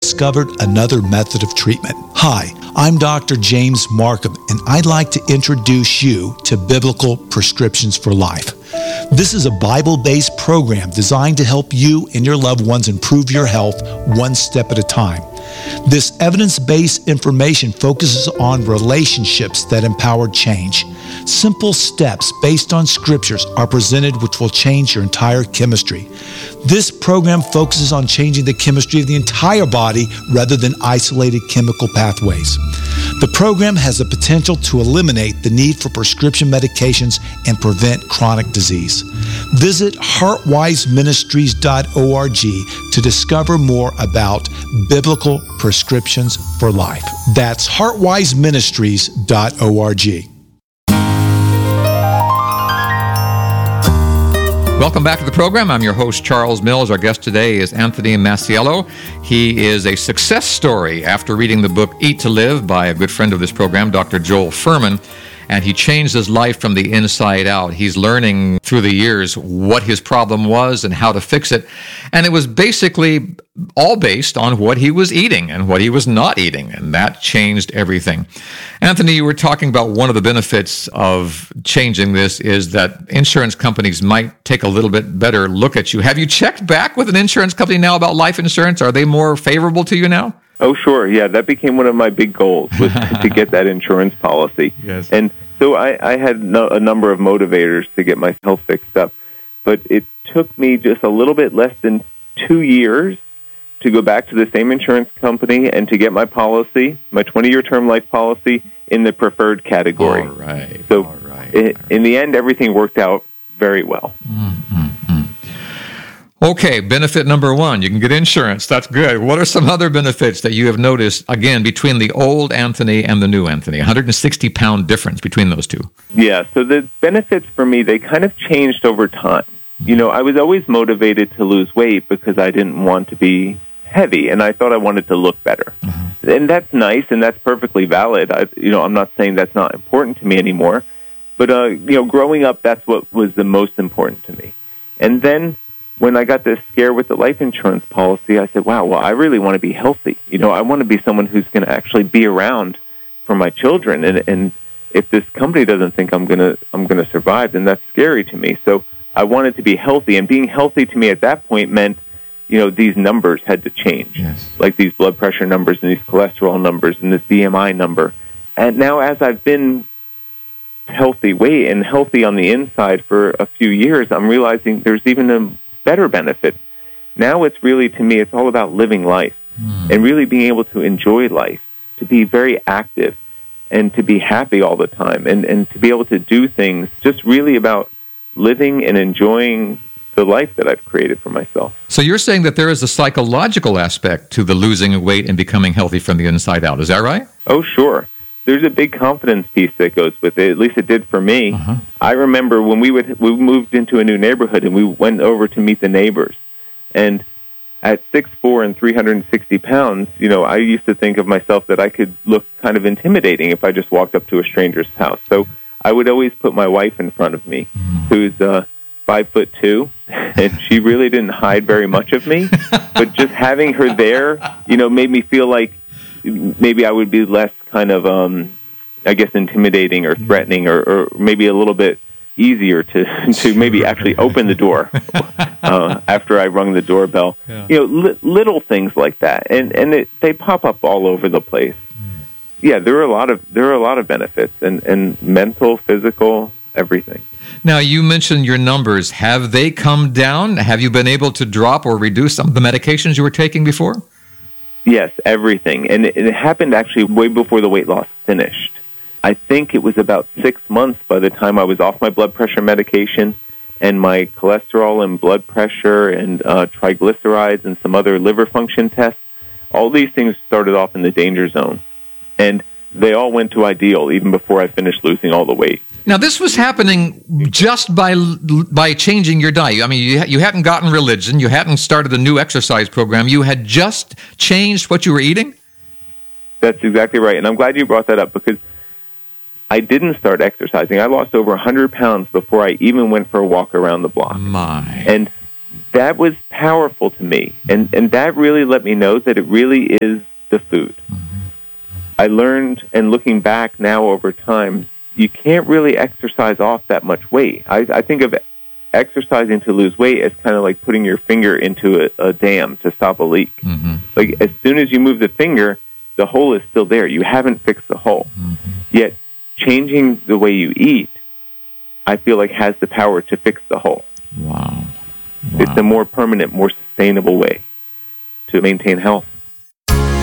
discovered another method of treatment. Hi, I'm Dr. James Markham, and I'd like to introduce you to Biblical Prescriptions for Life. This is a Bible-based program designed to help you and your loved ones improve your health one step at a time. This evidence-based information focuses on relationships that empower change. Simple steps based on scriptures are presented which will change your entire chemistry. This program focuses on changing the chemistry of the entire body rather than isolated chemical pathways. The program has the potential to eliminate the need for prescription medications and prevent chronic disease. Visit heartwiseministries.org to discover more about Biblical Prescriptions for Life. That's heartwiseministries.org. Welcome back to the program. I'm your host, Charles Mills. Our guest today is Anthony Masiello. He is a success story after reading the book Eat to Live by a good friend of this program, Dr. Joel Fuhrman. And he changed his life from the inside out. He's learning through the years what his problem was and how to fix it. And it was basically all based on what he was eating and what he was not eating. And that changed everything. Anthony, you were talking about one of the benefits of changing this is that insurance companies might take a little bit better look at you. Have you checked back with an insurance company now about life insurance? Are they more favorable to you now? Oh, sure. Yeah, that became one of my big goals, was to get that insurance policy. Yes. And so I had a number of motivators to get my health fixed up, but it took me just a little bit less than 2 years to go back to the same insurance company and to get my policy, my 20-year term life policy, in the preferred category. All right. So in the end, everything worked out very well. Mm-hmm. Okay, benefit number one, you can get insurance. That's good. What are some other benefits that you have noticed, again, between the old Anthony and the new Anthony? 160-pound difference between those two. Yeah, so the benefits for me, they kind of changed over time. You know, I was always motivated to lose weight because I didn't want to be heavy, and I thought I wanted to look better. Mm-hmm. And that's nice, and that's perfectly valid. I'm not saying that's not important to me anymore. But, growing up, that's what was the most important to me. And then when I got this scare with the life insurance policy, I said, wow, well, I really want to be healthy. I want to be someone who's going to actually be around for my children. And if this company doesn't think I'm going to survive, then that's scary to me. So I wanted to be healthy. And being healthy to me at that point meant, these numbers had to change. Yes. Like these blood pressure numbers and these cholesterol numbers and this BMI number. And now as I've been healthy weight and healthy on the inside for a few years, I'm realizing there's even a better benefit. Now it's really, to me, it's all about living life and really being able to enjoy life, to be very active and to be happy all the time and to be able to do things just really about living and enjoying the life that I've created for myself. So you're saying that there is a psychological aspect to the losing weight and becoming healthy from the inside out. Is that right? Oh, sure. There's a big confidence piece that goes with it. At least it did for me. Uh-huh. I remember when we moved into a new neighborhood and we went over to meet the neighbors. And at 6'4" and 360 pounds, I used to think of myself that I could look kind of intimidating if I just walked up to a stranger's house. So I would always put my wife in front of me, who's 5'2", and she really didn't hide very much of me. But just having her there, made me feel like maybe I would be less kind of, intimidating or threatening or maybe a little bit easier to maybe actually open the door after I rung the doorbell. Yeah. Little things like that. And they pop up all over the place. Yeah, there are a lot of benefits and mental, physical, everything. Now, you mentioned your numbers. Have they come down? Have you been able to drop or reduce some of the medications you were taking before? Yes, everything. And it happened actually way before the weight loss finished. I think it was about 6 months by the time I was off my blood pressure medication and my cholesterol and blood pressure and triglycerides and some other liver function tests. All these things started off in the danger zone. And they all went to ideal even before I finished losing all the weight. Now, this was happening just by changing your diet. I mean, you hadn't gotten religion. You hadn't started a new exercise program. You had just changed what you were eating? That's exactly right. And I'm glad you brought that up because I didn't start exercising. I lost over 100 pounds before I even went for a walk around the block. My. And that was powerful to me. And that really let me know that it really is the food. I learned, and looking back now over time, you can't really exercise off that much weight. I think of exercising to lose weight as kind of like putting your finger into a dam to stop a leak. Like, as soon as you move the finger, the hole is still there. You haven't fixed the hole. Yet, changing the way you eat, I feel like has the power to fix the hole. Wow. It's a more permanent, more sustainable way to maintain health.